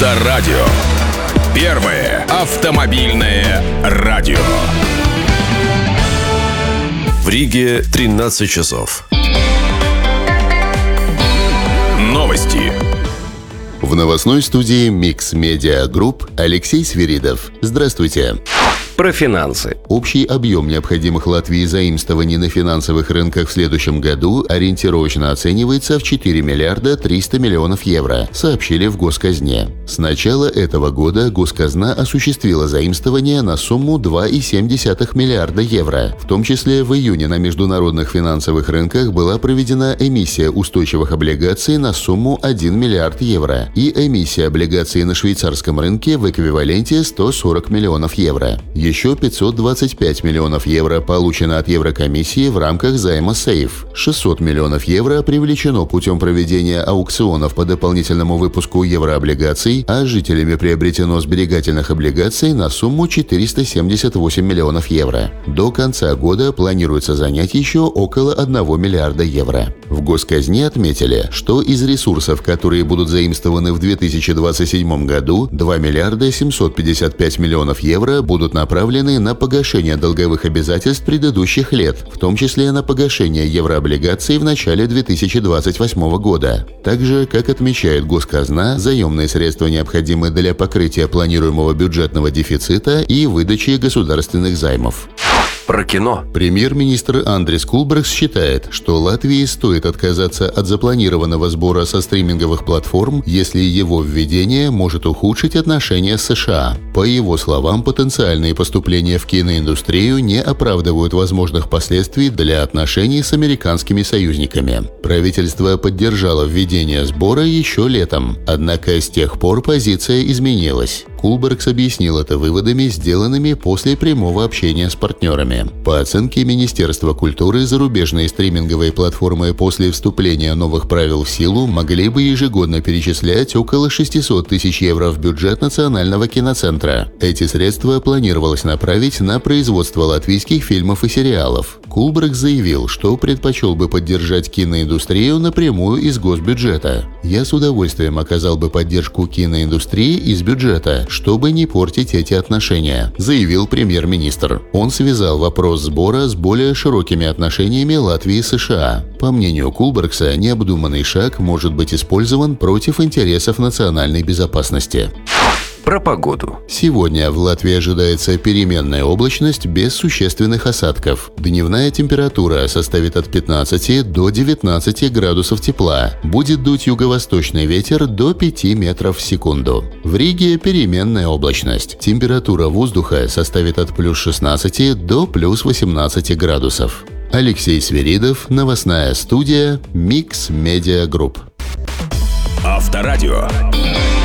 Авторадио. Первое автомобильное радио. В Риге 13 часов. Новости. В новостной студии Mix Media Group Алексей Свиридов. Здравствуйте. Про финансы. Общий объем необходимых Латвии заимствований на финансовых рынках в следующем году ориентировочно оценивается в 4 миллиарда 300 миллионов евро, сообщили в Госказне. С начала этого года Госказна осуществила заимствование на сумму 2,7 миллиарда евро. В том числе в июне на международных финансовых рынках была проведена эмиссия устойчивых облигаций на сумму 1 миллиард евро и эмиссия облигаций на швейцарском рынке в эквиваленте 140 миллионов евро. Еще 525 миллионов евро получено от Еврокомиссии в рамках займа «Сейф». 600 миллионов евро привлечено путем проведения аукционов по дополнительному выпуску еврооблигаций, а жителями приобретено сберегательных облигаций на сумму 478 миллионов евро. До конца года планируется занять еще около 1 миллиарда евро. В Госказне отметили, что из ресурсов, которые будут заимствованы в 2027 году, 2 миллиарда 755 миллионов евро будут направлены на погашение долговых обязательств предыдущих лет, в том числе на погашение еврооблигаций в начале 2028 года. Также, как отмечает Госказна, заемные средства необходимы для покрытия планируемого бюджетного дефицита и выдачи государственных займов. Про кино. Премьер-министр Андрис Кулбергс считает, что Латвии стоит отказаться от запланированного сбора со стриминговых платформ, если его введение может ухудшить отношения с США. По его словам, потенциальные поступления в киноиндустрию не оправдывают возможных последствий для отношений с американскими союзниками. Правительство поддержало введение сбора еще летом, однако с тех пор позиция изменилась. Кулбергс объяснил это выводами, сделанными после прямого общения с партнерами. По оценке Министерства культуры, зарубежные стриминговые платформы после вступления новых правил в силу могли бы ежегодно перечислять около 600 тысяч евро в бюджет Национального киноцентра. Эти средства планировалось направить на производство латвийских фильмов и сериалов. Кулбергс заявил, что предпочел бы поддержать киноиндустрию напрямую из госбюджета. «Я с удовольствием оказал бы поддержку киноиндустрии из бюджета, чтобы не портить эти отношения», — заявил премьер-министр. Он связал вопрос сбора с более широкими отношениями Латвии и США. По мнению Кулбергса, необдуманный шаг может быть использован против интересов национальной безопасности. Про погоду. Сегодня в Латвии ожидается переменная облачность без существенных осадков. Дневная температура составит от 15 до 19 градусов тепла. Будет дуть юго-восточный ветер до 5 метров в секунду. В Риге переменная облачность. Температура воздуха составит от плюс 16 до плюс 18 градусов. Алексей Свиридов, новостная студия Mix Media Group. Авторадио.